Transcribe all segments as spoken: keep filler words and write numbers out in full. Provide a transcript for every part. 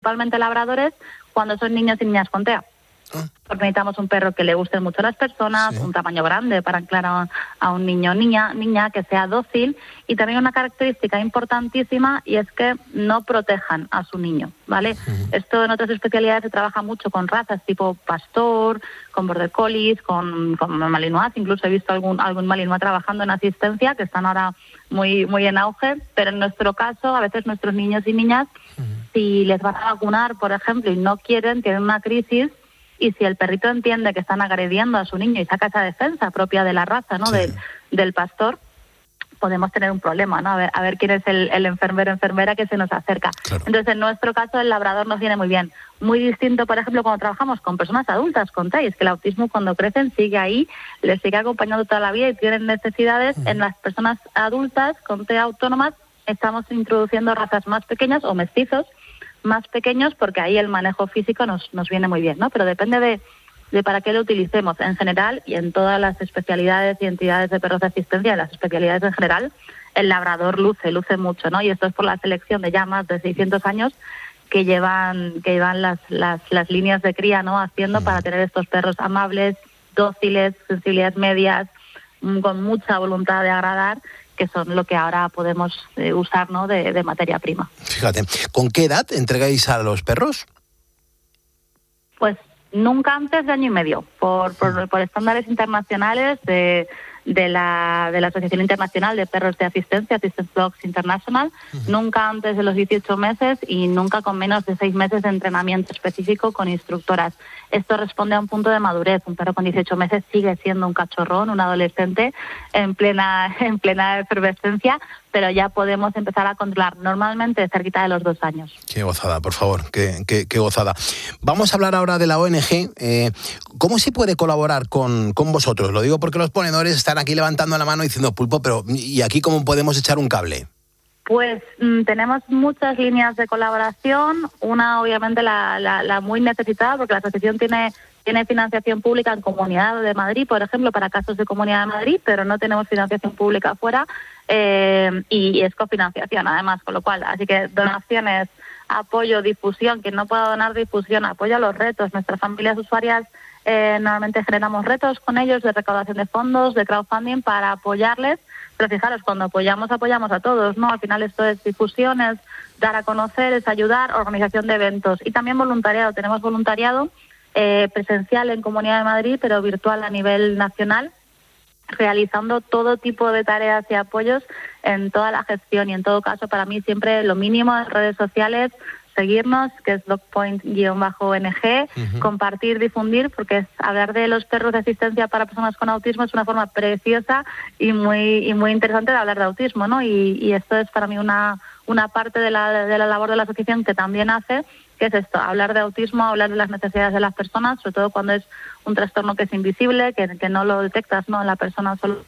principalmente labradores, cuando son niños y niñas con T E A. Porque necesitamos un perro que le guste mucho a las personas, sí. un tamaño grande para anclar a, a un niño o niña, niña, que sea dócil, y también una característica importantísima, y es que no protejan a su niño, ¿vale? Uh-huh. Esto en otras especialidades se trabaja mucho con razas tipo pastor, con border collies, con, con malinois, incluso he visto algún, algún malinois trabajando en asistencia, que están ahora muy, muy en auge, pero en nuestro caso, a veces nuestros niños y niñas, uh-huh. si les van a vacunar, por ejemplo, y no quieren, tienen una crisis, y si el perrito entiende que están agrediendo a su niño y saca esa defensa propia de la raza, ¿no? Sí. del, del pastor, podemos tener un problema, ¿no? A ver, a ver quién es el, el enfermero o enfermera que se nos acerca. Claro. Entonces, en nuestro caso, el labrador nos viene muy bien. Muy distinto, por ejemplo, cuando trabajamos con personas adultas con T E A, es que el autismo cuando crecen sigue ahí, les sigue acompañando toda la vida y tienen necesidades. Uh-huh. En las personas adultas con T E A autónomas estamos introduciendo razas más pequeñas o mestizos, más pequeños, porque ahí el manejo físico nos, nos viene muy bien, ¿no? Pero depende de, de para qué lo utilicemos. En general, y en todas las especialidades y entidades de perros de asistencia, en las especialidades en general, el labrador luce, luce mucho, ¿no? Y esto es por la selección de ya más de seiscientos años que llevan que llevan las, las, las líneas de cría, ¿no? Haciendo para tener estos perros amables, dóciles, sensibilidades medias, con mucha voluntad de agradar, que son lo que ahora podemos eh, usar, ¿no? de, de materia prima. Fíjate, ¿con qué edad entregáis a los perros? Pues nunca antes de año y medio, por, por, por estándares internacionales de, de, la, de la Asociación Internacional de Perros de Asistencia, Assistance Dogs International, uh-huh. nunca antes de los dieciocho meses y nunca con menos de seis meses de entrenamiento específico con instructoras. Esto responde a un punto de madurez. Un perro con dieciocho meses sigue siendo un cachorrón, un adolescente en plena, en plena efervescencia, pero ya podemos empezar a controlar normalmente cerquita de los dos años. Qué gozada, por favor, qué, qué, qué gozada. Vamos a hablar ahora de la O N G. Eh, ¿Cómo se puede colaborar con, con vosotros? Lo digo porque los ponedores están aquí levantando la mano diciendo, Pulpo, pero ¿y aquí cómo podemos echar un cable? Pues mmm, tenemos muchas líneas de colaboración. Una, obviamente, la, la, la muy necesitada, porque la asociación tiene, tiene financiación pública en Comunidad de Madrid, por ejemplo, para casos de Comunidad de Madrid, pero no tenemos financiación pública afuera eh, y, y es cofinanciación, además, con lo cual, así que donaciones, apoyo, difusión. Quien no pueda donar difusión, apoyo a los retos. Nuestras familias usuarias eh, normalmente generamos retos con ellos de recaudación de fondos, de crowdfunding para apoyarles. Pero fijaros, cuando apoyamos, apoyamos a todos, ¿no? Al final esto es difusión, es dar a conocer, es ayudar, organización de eventos y también voluntariado. Tenemos voluntariado eh, presencial en Comunidad de Madrid, pero virtual a nivel nacional, realizando todo tipo de tareas y apoyos en toda la gestión. Y en todo caso, para mí siempre lo mínimo en redes sociales, seguirnos, que es dogpoint-O N G, uh-huh. compartir, difundir, porque es, hablar de los perros de asistencia para personas con autismo es una forma preciosa y muy y muy interesante de hablar de autismo, ¿no? Y, y esto es para mí una una parte de la, de la labor de la asociación que también hace, que es esto, hablar de autismo, hablar de las necesidades de las personas, sobre todo cuando es un trastorno que es invisible, que, que no lo detectas, ¿no? En la persona solo.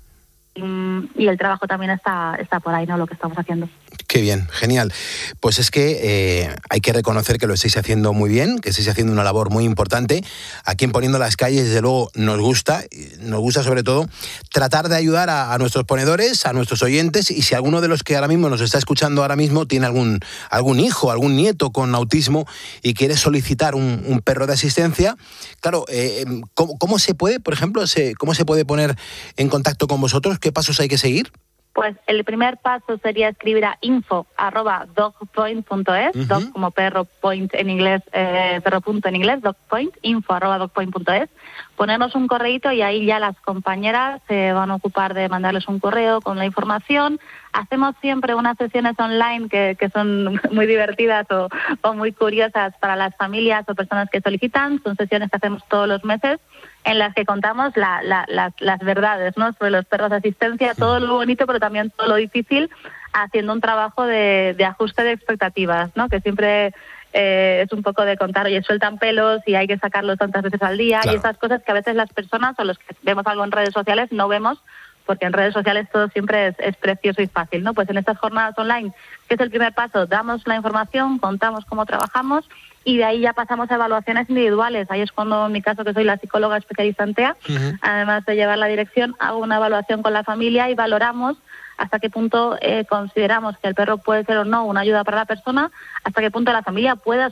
Y el trabajo también está, está por ahí, ¿no? Lo que estamos haciendo. Qué bien, genial. Pues es que eh, hay que reconocer que lo estáis haciendo muy bien, que estáis haciendo una labor muy importante. Aquí en Poniendo las Calles, desde luego, nos gusta, nos gusta sobre todo tratar de ayudar a, a nuestros ponedores, a nuestros oyentes, y si alguno de los que ahora mismo nos está escuchando ahora mismo tiene algún, algún hijo, algún nieto con autismo y quiere solicitar un, un perro de asistencia, claro, eh, ¿cómo, ¿cómo se puede, por ejemplo, se, cómo se puede poner en contacto con vosotros? ¿Qué pasos hay que seguir? Pues el primer paso sería escribir a info arroba dogpoint punto es, uh-huh. dog como perro, point en inglés, eh, perro punto en inglés, dogpoint, info arroba dogpoint punto es, ponernos un correíto y ahí ya las compañeras se van a ocupar de mandarles un correo con la información. Hacemos siempre unas sesiones online que, que son muy divertidas o, o muy curiosas para las familias o personas que solicitan. Son sesiones que hacemos todos los meses en las que contamos la, la, la, las verdades, ¿no? Sobre los perros de asistencia, todo lo bonito, pero también todo lo difícil, haciendo un trabajo de, de ajuste de expectativas, ¿no? Que siempre eh, es un poco de contar, oye, sueltan pelos y hay que sacarlos tantas veces al día, claro. Y esas cosas que a veces las personas o los que vemos algo en redes sociales no vemos, porque en redes sociales todo siempre es, es precioso y fácil, ¿no? Pues en estas jornadas online, que es el primer paso, damos la información, contamos cómo trabajamos y de ahí ya pasamos a evaluaciones individuales. Ahí es cuando, en mi caso, que soy la psicóloga especialista en T E A, uh-huh. además de llevar la dirección, hago una evaluación con la familia y valoramos hasta qué punto eh, consideramos que el perro puede ser o no una ayuda para la persona, hasta qué punto la familia puede